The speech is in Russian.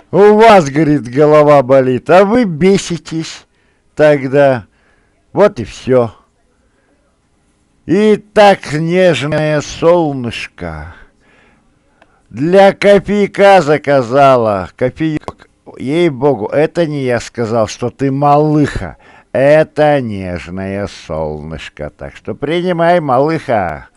У вас, говорит, голова болит, а вы беситесь тогда. Вот и все. И так, нежное солнышко, для кофейка заказала. Кофеек. Ей-богу, это не я сказал, что ты малыха. Это нежное солнышко. Так что принимай, малыха.